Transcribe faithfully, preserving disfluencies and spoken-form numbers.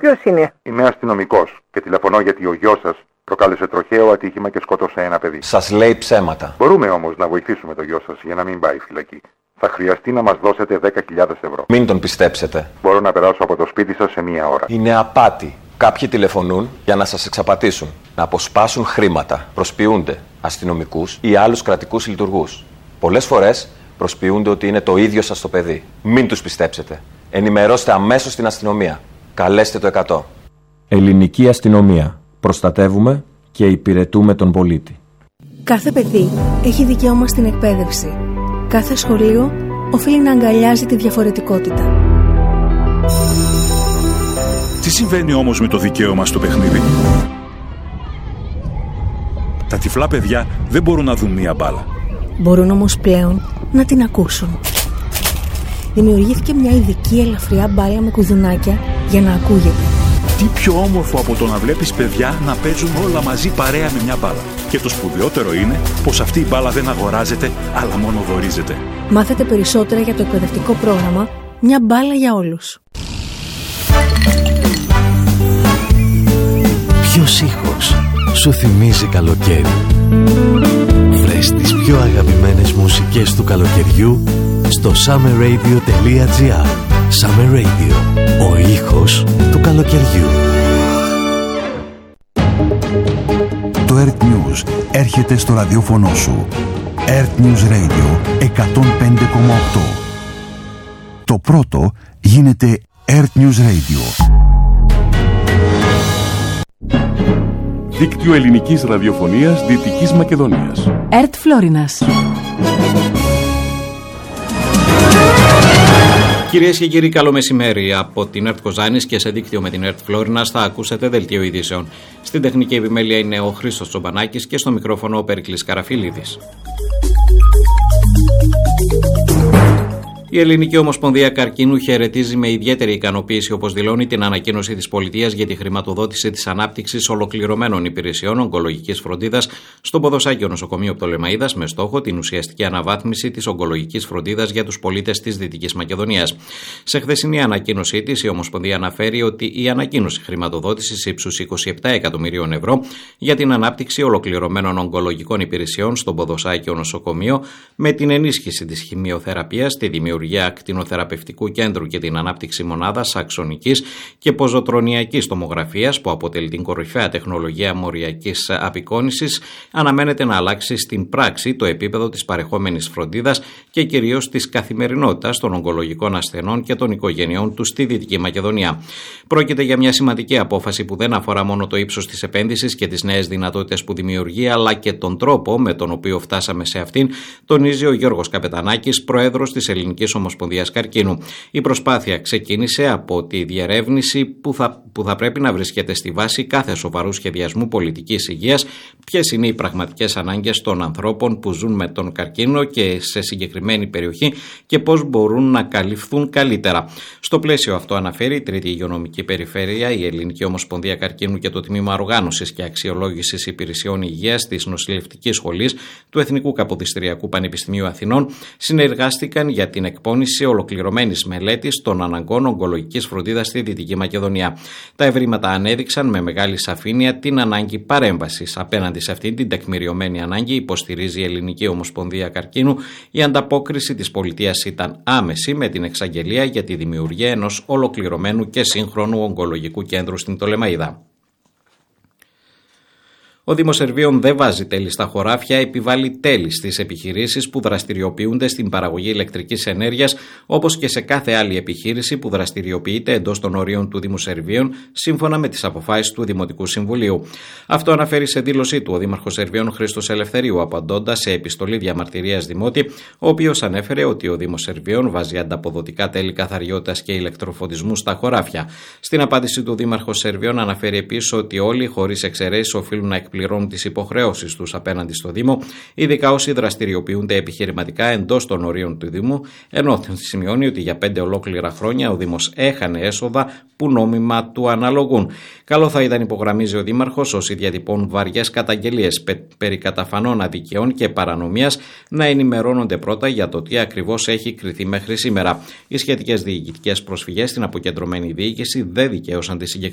Ποιος είναι? Είμαι αστυνομικός και τηλεφωνώ γιατί ο γιος σας προκάλεσε τροχαίο ατύχημα και σκότωσε ένα παιδί. Σας λέει ψέματα. Μπορούμε όμως να βοηθήσουμε το γιο σας για να μην πάει φυλακή. Θα χρειαστεί να μας δώσετε δέκα χιλιάδες ευρώ. Μην τον πιστέψετε. Μπορώ να περάσω από το σπίτι σας σε μία ώρα. Είναι απάτη. Κάποιοι τηλεφωνούν για να σας εξαπατήσουν, να αποσπάσουν χρήματα, προσποιούνται αστυνομικούς ή άλλους κρατικούς λειτουργούς. Πολλές φορές προσποιούνται ότι είναι το ίδιο σας το παιδί. Μην τους πιστέψετε. Ενημερώστε αμέσως την αστυνομία. Καλέστε το εκατό. Ελληνική αστυνομία. Προστατεύουμε και υπηρετούμε τον πολίτη. Κάθε παιδί έχει δικαίωμα στην εκπαίδευση. Κάθε σχολείο οφείλει να αγκαλιάζει τη διαφορετικότητα. Τι συμβαίνει όμως με το δικαίωμα στο παιχνίδι? Τα τυφλά παιδιά δεν μπορούν να δουν μία μπάλα. Μπορούν όμως πλέον να την ακούσουν. Δημιουργήθηκε μια ειδική ελαφριά μπάλα με κουδουνάκια για να ακούγεται. Τι πιο όμορφο από το να βλέπεις παιδιά να παίζουν όλα μαζί παρέα με μια μπάλα. Και το σπουδαιότερο είναι πως αυτή η μπάλα δεν αγοράζεται, αλλά μόνο δωρίζεται. Μάθετε περισσότερα για το εκπαιδευτικό πρόγραμμα «Μια μπάλα για όλους». Ποιος ήχος σου θυμίζει καλοκαίρι? Βρες τις πιο αγαπημένες μουσικές του καλοκαιριού στο summer radio τελεία gr. Summer Radio, ο ήχος του καλοκαιριού. Το Earth News έρχεται στο ραδιόφωνο σου. Earth News Radio εκατόν πέντε κόμμα οκτώ. Το πρώτο γίνεται Earth News Radio. Δίκτυο ελληνικής ραδιοφωνίας Δυτικής Μακεδονίας. Ερτ Φλόρινας. Κυρίες και κύριοι, καλό μεσημέρι. Από την Ερτ Κοζάνης και σε δίκτυο με την Ερτ Φλόρινας θα ακούσετε δελτίο ειδήσεων. Στην τεχνική επιμέλεια είναι ο Χρήστος Τσομπανάκης και στο μικρόφωνο ο Περικλής Καραφίλιδης. Η Ελληνική Ομοσπονδία Καρκίνου χαιρετίζει με ιδιαίτερη ικανοποίηση, όπως δηλώνει, την ανακοίνωση της πολιτείας για τη χρηματοδότηση της ανάπτυξης ολοκληρωμένων υπηρεσιών ογκολογικής φροντίδας στο Ποδοσάκιο Νοσοκομείο Πτολεμαΐδας, με στόχο την ουσιαστική αναβάθμιση της ογκολογικής φροντίδας για τους πολίτες της Δυτικής Μακεδονίας. Σε χθεσινή ανακοίνωσή της, η Ομοσπονδία αναφέρει ότι η ανακοίνωση χρηματοδότησης ύψους είκοσι επτά εκατομμυρίων ευρώ για την ανάπτυξη ολοκληρωμένων ογκολογικών υπηρεσιών στο Ποδοσάκιο Νοσοκομείο, με την ενίσχυση της χημειοθεραπείας, τη δημιουργία ακτινοθεραπευτικού κέντρου και την ανάπτυξη μονάδας αξονικής και ποζοτρονιακής τομογραφίας, που αποτελεί την κορυφαία τεχνολογία μοριακής απεικόνησης, αναμένεται να αλλάξει στην πράξη το επίπεδο της παρεχόμενης φροντίδας και κυρίως της καθημερινότητας των ογκολογικών ασθενών και των οικογενειών του στη Δυτική Μακεδονία. Πρόκειται για μια σημαντική απόφαση που δεν αφορά μόνο το ύψος της επένδυσης και τις νέες δυνατότητες που δημιουργεί, αλλά και τον τρόπο με τον οποίο φτάσαμε σε αυτήν, τονίζει ο Γιώργος Καπετανάκης, πρόεδρος της Ελληνικής Ομοσπονδίας Καρκίνου. Η προσπάθεια ξεκίνησε από τη διερεύνηση που θα, που θα πρέπει να βρίσκεται στη βάση κάθε σοβαρού σχεδιασμού πολιτικής υγείας, ποιες είναι οι πραγματικές ανάγκες των ανθρώπων που ζουν με τον καρκίνο και σε συγκεκριμένη περιοχή και πώς μπορούν να καλυφθούν καλύτερα. Στο πλαίσιο αυτό, αναφέρει η Τρίτη Υγειονομική Περιφέρεια, η Ελληνική Ομοσπονδία Καρκίνου και το Τμήμα Οργάνωσης και Αξιολόγησης Υπηρεσιών Υγείας της Νοσηλευτικής Σχολής του Εθνικού Καποδιστριακού Πανεπιστημίου Αθηνών συνεργάστηκαν για την εκπόνηση ολοκληρωμένης μελέτης των αναγκών ογκολογικής φροντίδας στη Δυτική Μακεδονία. Τα ευρήματα ανέδειξαν με μεγάλη σαφήνεια την ανάγκη παρέμβασης. Απέναντι σε αυτήν την τεκμηριωμένη ανάγκη, υποστηρίζει η Ελληνική Ομοσπονδία Καρκίνου, η ανταπόκριση της πολιτείας ήταν άμεση, με την εξαγγελία για τη δημιουργία ενός ολοκληρωμένου και σύγχρονου ογκολογικού κέντρου στην Πτολεμαΐδα. Ο Δήμος Σερβίων δεν βάζει τέλη στα χωράφια, επιβάλλει τέλη στις επιχειρήσεις που δραστηριοποιούνται στην παραγωγή ηλεκτρικής ενέργειας, όπως και σε κάθε άλλη επιχείρηση που δραστηριοποιείται εντός των ορίων του Δήμου Σερβίων, σύμφωνα με τις αποφάσεις του Δημοτικού Συμβουλίου. Αυτό αναφέρει σε δήλωσή του ο Δήμαρχος Σερβίων Χρήστος Ελευθερίου, απαντώντας σε επιστολή διαμαρτυρίας Δημότη, ο οποίος ανέφερε ότι ο Δήμος Σερβίων βάζει ανταποδοτικά τέλη καθαριότητας και ηλεκτροφωτισμού στα χωράφια. Στην απάντηση του Δήμαρχος Σερβίων αναφέρει επίσης ότι όλοι, χωρίς εξαιρέσεις, οφείλουν να πληρώνουν τις υποχρεώσεις τους απέναντι στο Δήμο, ειδικά όσοι δραστηριοποιούνται επιχειρηματικά εντός των ορίων του Δήμου, ενώ σημειώνει ότι για πέντε ολόκληρα χρόνια ο Δήμος έχανε έσοδα που νόμιμα του αναλογούν. Καλό θα ήταν, υπογραμμίζει ο Δήμαρχος, όσοι διατυπώνουν βαριές καταγγελίες περί καταφανών αδικιών και παρανομίας να ενημερώνονται πρώτα για το τι ακριβώς έχει κριθεί μέχρι σήμερα. Οι σχετικές διοικητικές προσφυγές στην αποκεντρωμένη διοίκηση δεν δικαίωσαν τη συγκεκριμένη